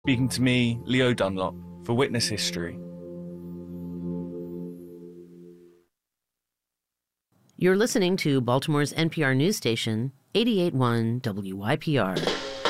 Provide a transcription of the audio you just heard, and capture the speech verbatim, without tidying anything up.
Speaking to me, Leo Dunlop, for Witness History. You're listening to Baltimore's N P R news station, eighty-eight point one W Y P R.